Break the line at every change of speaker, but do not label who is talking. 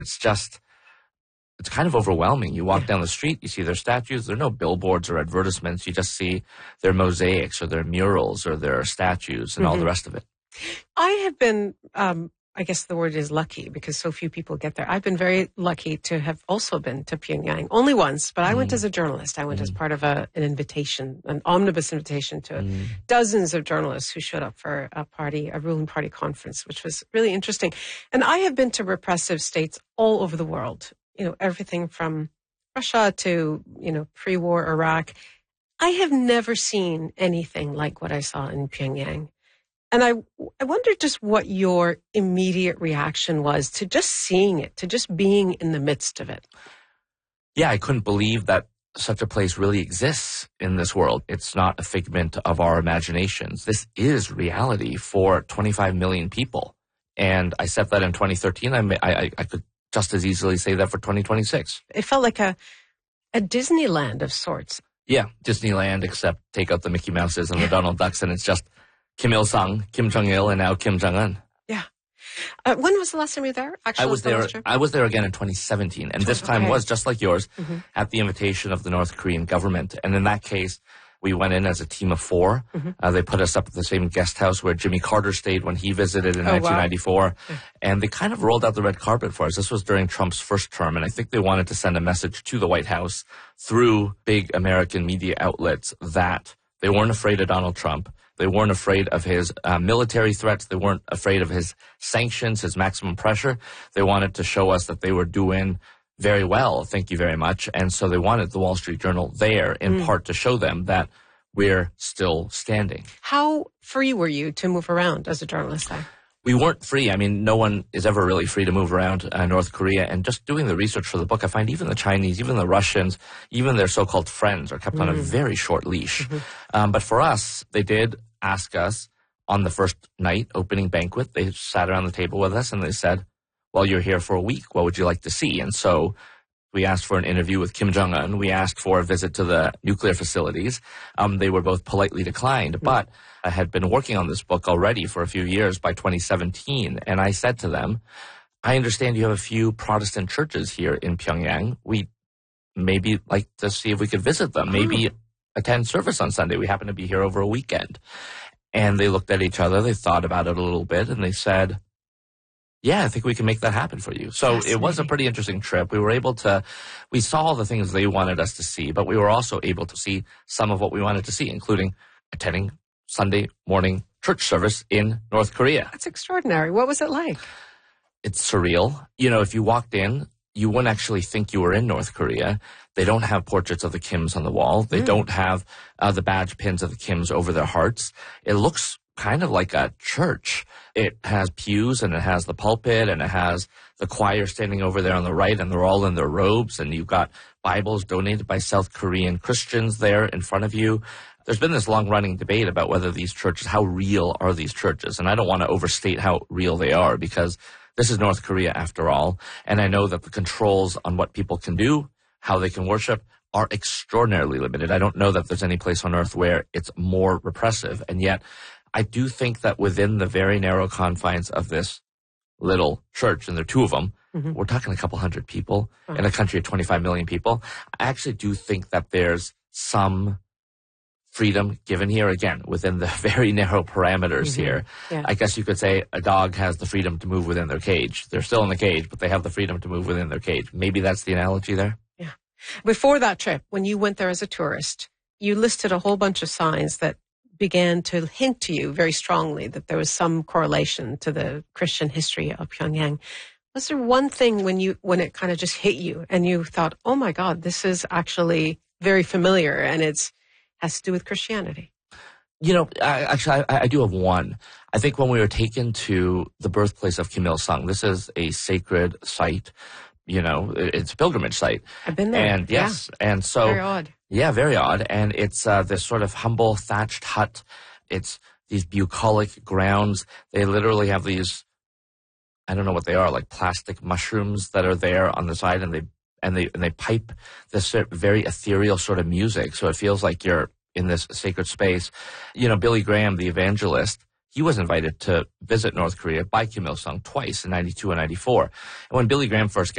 It's just, it's kind of overwhelming. You walk down the street, you see their statues. There are no billboards or advertisements. You just see their mosaics or their murals or their statues and all the rest of it.
I have been, I guess the word is lucky because so few people get there. I've been very lucky to have also been to Pyongyang. Only once, but I went as a journalist. I went as part of an invitation, an omnibus invitation to dozens of journalists who showed up for a ruling party conference, which was really interesting. And I have been to repressive states all over the world. You know, everything from Russia to, you know, pre-war Iraq. I have never seen anything like what I saw in Pyongyang. And I wonder just what your immediate reaction was to just seeing it, to just being in the midst of it.
Yeah, I couldn't believe that such a place really exists in this world. It's not a figment of our imaginations. This is reality for 25 million people. And I said that in 2013. I could just as easily say that for 2026.
It felt like a Disneyland of sorts.
Yeah, Disneyland, except take out the Mickey Mouses and the Donald Ducks, and it's just Kim Il-sung, Kim Jong-il, and now Kim Jong-un.
Yeah. When was the last time you were there? Actually,
I was there again in 2017, and this time was just like yours, at the invitation of the North Korean government. And in that case, we went in as a team of 4. They put us up at the same guest house where Jimmy Carter stayed when he visited in 1994. Wow. And they kind of rolled out the red carpet for us. This was during Trump's first term, and I think they wanted to send a message to the White House through big American media outlets that they weren't afraid of Donald Trump. They weren't afraid of his military threats. They weren't afraid of his sanctions, his maximum pressure. They wanted to show us that they were doing very well, thank you very much. And so they wanted the Wall Street Journal there in part to show them that we're still standing.
How free were you to move around as a journalist there?
We weren't free. I mean, no one is ever really free to move around North Korea. And just doing the research for the book, I find even the Chinese, even the Russians, even their so-called friends are kept on a very short leash. But for us, they did ask us on the first night, opening banquet, they sat around the table with us and they said, well, you're here for a week. What would you like to see? And so we asked for an interview with Kim Jong-un. We asked for a visit to the nuclear facilities. They were both politely declined, but I had been working on this book already for a few years by 2017. And I said to them, I understand you have a few Protestant churches here in Pyongyang. We maybe like to see if we could visit them, maybe attend service on Sunday. We happen to be here over a weekend. And they looked at each other. They thought about it a little bit and they said, yeah, I think we can make that happen for you. So it was a pretty interesting trip. We saw all the things they wanted us to see, but we were also able to see some of what we wanted to see, including attending Sunday morning church service in North Korea.
That's extraordinary. What was it like?
It's surreal. You know, if you walked in, you wouldn't actually think you were in North Korea. They don't have portraits of the Kims on the wall. They don't have the badge pins of the Kims over their hearts. It looks kind of like a church. It has pews and it has the pulpit and it has the choir standing over there on the right, and they're all in their robes, and you've got Bibles donated by South Korean Christians there in front of you. There's been this long-running debate about whether these churches, how real are these churches? And I don't want to overstate how real they are because this is North Korea after all. And I know that the controls on what people can do, how they can worship, are extraordinarily limited. I don't know that there's any place on earth where it's more repressive. And yet I do think that within the very narrow confines of this little church, and there are 2 of them, we're talking a couple hundred people in a country of 25 million people. I actually do think that there's some freedom given here, again, within the very narrow parameters here. Yeah. I guess you could say a dog has the freedom to move within their cage. They're still in the cage, but they have the freedom to move within their cage. Maybe that's the analogy there.
Yeah. Before that trip, when you went there as a tourist, you listed a whole bunch of signs that began to hint to you very strongly that there was some correlation to the Christian history of Pyongyang. Was there one thing when it kind of just hit you and you thought, oh my God, this is actually very familiar and has to do with Christianity?
You know, I do have one. I think when we were taken to the birthplace of Kim Il-sung, this is a sacred site. You know, it's a pilgrimage site.
I've been there.
And yes, and so
very odd.
Yeah, very odd. And it's this sort of humble thatched hut. It's these bucolic grounds. They literally have these, I don't know what they are, like plastic mushrooms that are there on the side, and they pipe this very ethereal sort of music. So it feels like you're in this sacred space. You know, Billy Graham, the evangelist, he was invited to visit North Korea by Kim Il-sung twice in 92 and 94. And when Billy Graham first